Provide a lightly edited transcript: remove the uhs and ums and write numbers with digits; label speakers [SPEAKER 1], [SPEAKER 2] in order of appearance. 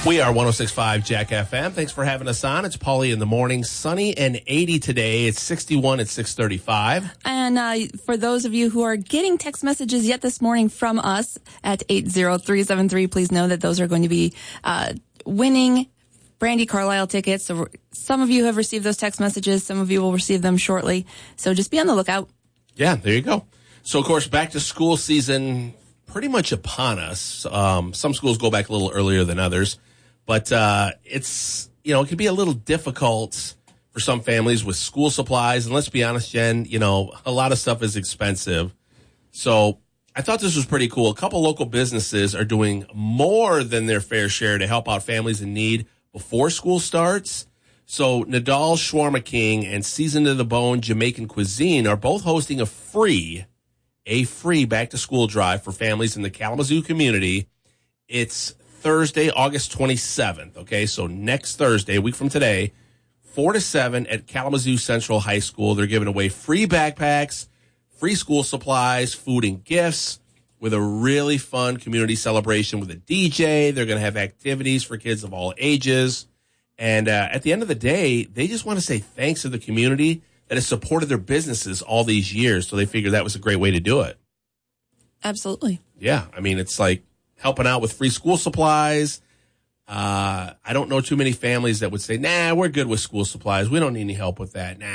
[SPEAKER 1] We are 106.5 Jack FM. Thanks for having us on. It's Paulie in the morning. Sunny and 80 today. It's 61 at 6:35.
[SPEAKER 2] And for those of you who are getting text messages yet this morning from us at 80373, please know that those are going to be winning Brandi Carlile tickets. So some of you have received those text messages. Some of you will receive them shortly. So just be on the lookout.
[SPEAKER 1] Yeah, there you go. So, of course, back to school season pretty much upon us. Some schools go back a little earlier than others. But it's, it can be a little difficult for some families with school supplies. And let's be honest, Jen, a lot of stuff is expensive. So I thought this was pretty cool. A couple local businesses are doing more than their fair share to help out families in need before school starts. So Nadal Shawarma King and Seasoned to the Bone Jamaican Cuisine are both hosting a free back-to-school drive for families in the Kalamazoo community. It's Thursday, August 27th, okay? So next Thursday, a week from today, 4 to 7 at Kalamazoo Central High School. They're giving away free backpacks, free school supplies, food, and gifts with a really fun community celebration with a DJ. They're going to have activities for kids of all ages. And at the end of the day, they just want to say thanks to the community that has supported their businesses all these years. So they figured that was a great way to do it.
[SPEAKER 2] Absolutely.
[SPEAKER 1] Yeah. I mean, it's like helping out with free school supplies. I don't know too many families that would say, nah, we're good with school supplies. We don't need any help with that. Nah,